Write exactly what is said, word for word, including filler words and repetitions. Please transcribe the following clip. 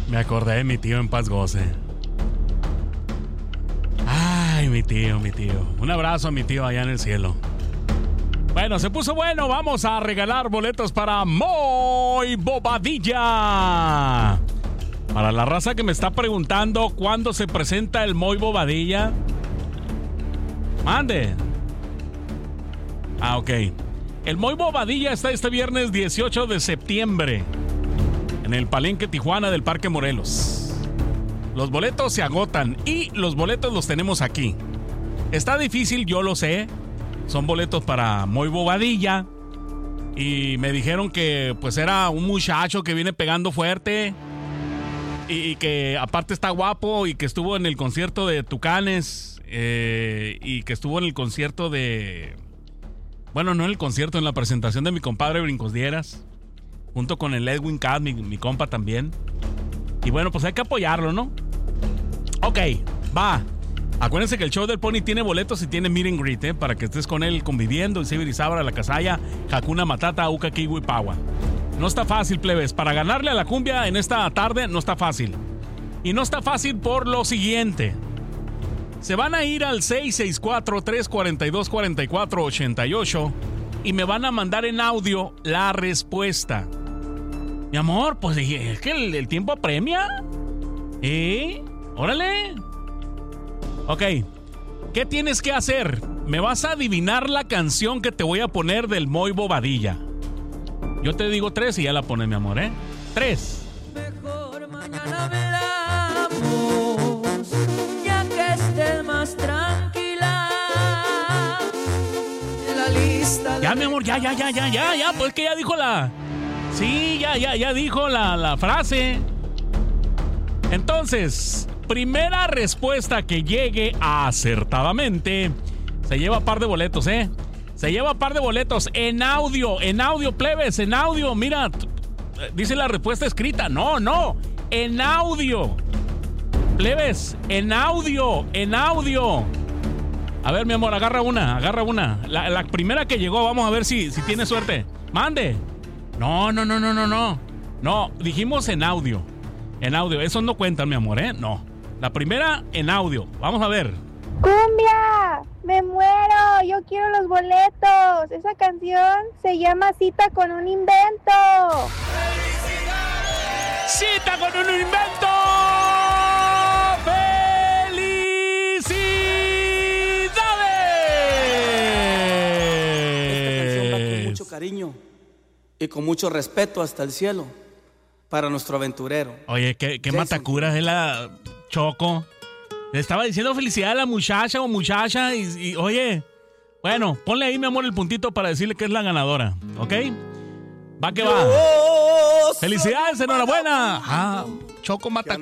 Me acordé de mi tío en paz goce. Ay, mi tío, mi tío. Un abrazo a mi tío allá en el cielo. Bueno, se puso bueno. Vamos a regalar boletos para Moy Bobadilla. Para la raza que me está preguntando cuándo se presenta el Moy Bobadilla. Mande. Ah, ok. El Moy Bobadilla está este viernes dieciocho de septiembre en el Palenque Tijuana del Parque Morelos. Los boletos se agotan y los boletos los tenemos aquí. Está difícil, yo lo sé. Son boletos para Moy Bobadilla. Y me dijeron que pues era un muchacho que viene pegando fuerte. Y que aparte está guapo y que estuvo en el concierto de Tucanes. Eh, y que estuvo en el concierto de... Bueno, no en el concierto, en la presentación de mi compadre Brincos Dieras. Junto con el Edwin Cass, mi, mi compa también. Y bueno, pues hay que apoyarlo, ¿no? Ok, va. Acuérdense que el show del Pony tiene boletos y tiene meet and greet, ¿eh? Para que estés con él conviviendo. El Sibirizabra, la Casaya, Hakuna Matata, Uka Kiwi Pawa. No está fácil, plebes. Para ganarle a la cumbia en esta tarde no está fácil. Y no está fácil por lo siguiente. Se van a ir al seis seis cuatro, tres cuatro dos, cuatro cuatro ocho ocho y me van a mandar en audio la respuesta. Mi amor, pues es que el, el tiempo apremia. ¿Eh? Órale. Ok. ¿Qué tienes que hacer? Me vas a adivinar la canción que te voy a poner del Moy Bobadilla. Yo te digo tres y ya la pones, mi amor, ¿eh? Tres. Mejor mañana hablamos, ya que estés más tranquila. La lista. Ya, mi amor, ya, ya, ya, ya, ya, ya. Pues que ya dijo la... Sí, ya, ya, ya dijo la, la frase. Entonces, primera respuesta que llegue acertadamente se lleva par de boletos, ¿eh? Se lleva par de boletos en audio, en audio, plebes, en audio. Mira, dice la respuesta escrita. No, no, en audio. Plebes, en audio, en audio. A ver, mi amor, agarra una, agarra una. La, la primera que llegó, vamos a ver si, si tiene suerte. Mande. No, no, no, no, no, no. No, dijimos en audio. En audio, esos no cuentan, mi amor, ¿eh? No. La primera en audio. Vamos a ver. ¡Cumbia! ¡Me muero! ¡Yo quiero los boletos! Esa canción se llama Cita con un invento. ¡Cita con un invento! Cariño y con mucho respeto hasta el cielo para nuestro aventurero. Oye, qué, qué matacuras es la Choco. Le estaba diciendo felicidad a la muchacha o muchacha y, y oye, bueno, ponle ahí, mi amor, el puntito para decirle que es la ganadora, ¿ok? Va que va. Felicidades, enhorabuena. Ah, Choco mata